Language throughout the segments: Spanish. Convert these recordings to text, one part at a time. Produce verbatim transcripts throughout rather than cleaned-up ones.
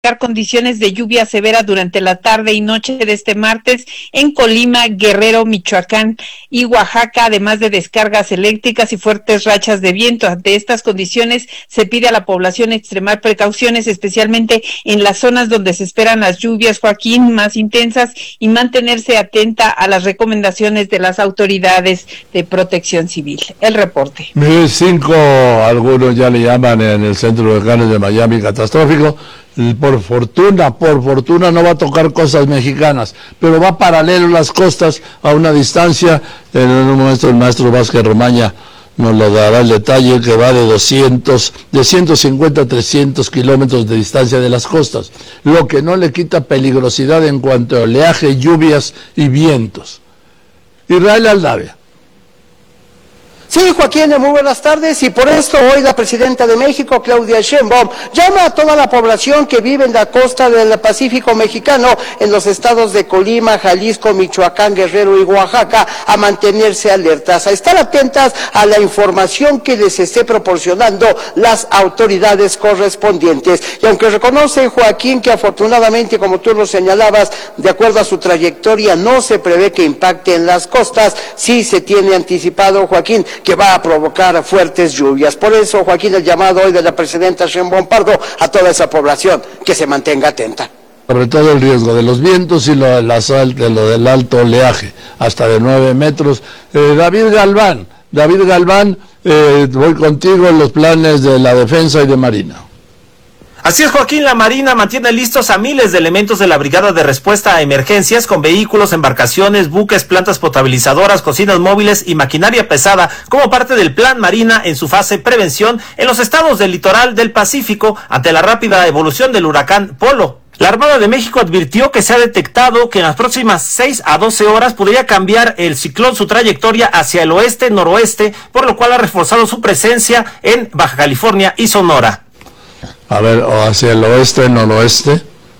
condiciones de lluvia severa durante la tarde y noche de este martes en Colima, Guerrero, Michoacán y Oaxaca, además de descargas eléctricas y fuertes rachas de viento. Ante estas condiciones se pide a la población extremar precauciones, especialmente en las zonas donde se esperan las lluvias, Joaquín, más intensas, y mantenerse atenta a las recomendaciones de las autoridades de protección civil. El reporte. Nivel cinco, algunos ya le llaman en el centro de huracanes de Miami catastrófico. Por fortuna, por fortuna no va a tocar costas mexicanas, pero va paralelo a las costas a una distancia. En un momento el maestro Vázquez Romaña nos lo dará el detalle, que va de doscientos, de ciento cincuenta a trescientos kilómetros de distancia de las costas, lo que no le quita peligrosidad en cuanto a oleaje, lluvias y vientos. Israel Aldavia. Sí, Joaquín, muy buenas tardes, y por esto hoy la presidenta de México, Claudia Sheinbaum, llama a toda la población que vive en la costa del Pacífico mexicano, en los estados de Colima, Jalisco, Michoacán, Guerrero y Oaxaca, a mantenerse alertas, a estar atentas a la información que les esté proporcionando las autoridades correspondientes. Y aunque reconoce, Joaquín, que afortunadamente, como tú lo señalabas, de acuerdo a su trayectoria, no se prevé que impacte en las costas, sí se tiene anticipado, Joaquín, que va a provocar fuertes lluvias. Por eso, Joaquín, el llamado hoy de la presidenta Sheinbaum Pardo a toda esa población que se mantenga atenta. Sobre todo el riesgo de los vientos y lo, de las, de lo del alto oleaje, hasta de nueve metros. Eh, David Galván, David Galván, eh, voy contigo en los planes de la defensa y de Marina. Así es, Joaquín, la Marina mantiene listos a miles de elementos de la Brigada de Respuesta a Emergencias con vehículos, embarcaciones, buques, plantas potabilizadoras, cocinas móviles y maquinaria pesada como parte del Plan Marina en su fase prevención en los estados del litoral del Pacífico ante la rápida evolución del huracán Polo. La Armada de México advirtió que se ha detectado que en las próximas seis a doce horas podría cambiar el ciclón su trayectoria hacia el oeste-noroeste, por lo cual ha reforzado su presencia en Baja California y Sonora. A ver, o hacia el oeste, noroeste.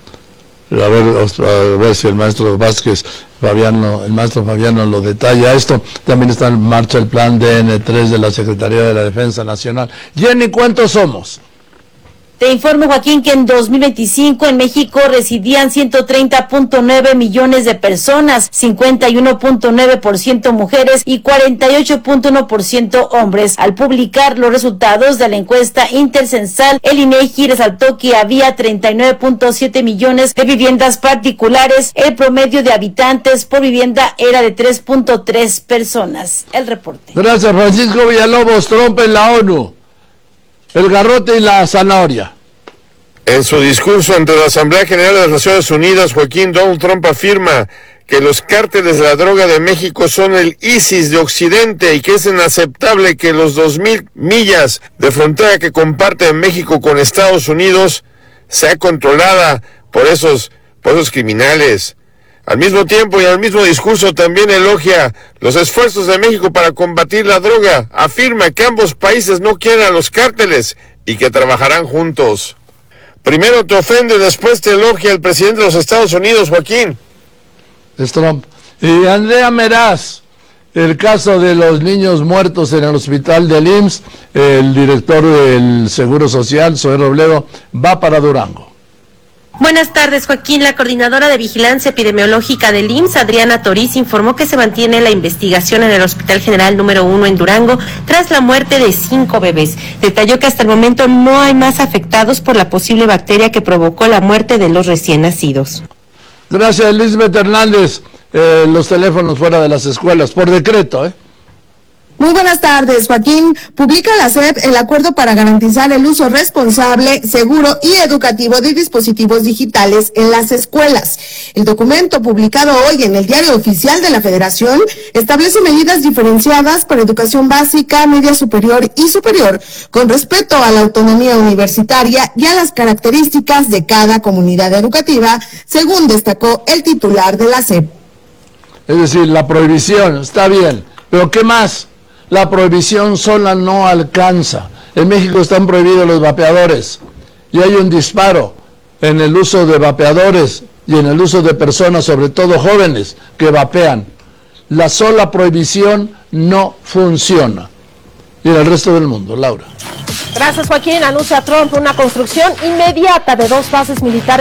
A ver, a ver si el maestro Vázquez Fabiano, el maestro Fabiano lo detalla. Esto también está en marcha el plan D N tres de la Secretaría de la Defensa Nacional. Jenny, ¿cuántos somos? Te informo, Joaquín, que en dos mil veinticinco en México residían ciento treinta punto nueve millones de personas, cincuenta y uno punto nueve por ciento mujeres y cuarenta y ocho punto uno por ciento hombres. Al publicar los resultados de la encuesta intercensal, el INEGI resaltó que había treinta y nueve punto siete millones de viviendas particulares. El promedio de habitantes por vivienda era de tres punto tres personas. El reporte. Gracias, Francisco Villalobos. Trump en la ONU. El garrote y la zanahoria. En su discurso ante la Asamblea General de las Naciones Unidas, Joaquín, Donald Trump afirma que los cárteles de la droga de México son el ISIS de Occidente y que es inaceptable que los dos mil millas de frontera que comparte México con Estados Unidos sea controlada por esos, por esos criminales. Al mismo tiempo y al mismo discurso también elogia los esfuerzos de México para combatir la droga. Afirma que ambos países no quieren a los cárteles y que trabajarán juntos. Primero te ofende, después te elogia el presidente de los Estados Unidos, Joaquín. Es Trump. Y Andrea Meraz, el caso de los niños muertos en el hospital del I M S S, el director del Seguro Social, Zoe Robledo, va para Durango. Buenas tardes, Joaquín. La coordinadora de vigilancia epidemiológica del I M S S, Adriana Toriz, informó que se mantiene la investigación en el Hospital General número uno en Durango tras la muerte de cinco bebés. Detalló que hasta el momento no hay más afectados por la posible bacteria que provocó la muerte de los recién nacidos. Gracias, Elizabeth Hernández. Eh, los teléfonos fuera de las escuelas, por decreto, ¿eh? Muy buenas tardes, Joaquín. Publica la S E P el acuerdo para garantizar el uso responsable, seguro y educativo de dispositivos digitales en las escuelas. El documento, publicado hoy en el Diario Oficial de la Federación, establece medidas diferenciadas para educación básica, media superior y superior, con respeto a la autonomía universitaria y a las características de cada comunidad educativa, según destacó el titular de la S E P. Es decir, la prohibición, está bien, pero ¿qué más? La prohibición sola no alcanza. En México están prohibidos los vapeadores y hay un disparo en el uso de vapeadores y en el uso de personas, sobre todo jóvenes, que vapean. La sola prohibición no funciona. y en el resto del mundo. Laura. Gracias, Joaquín. Anuncia Trump una construcción inmediata de dos bases militares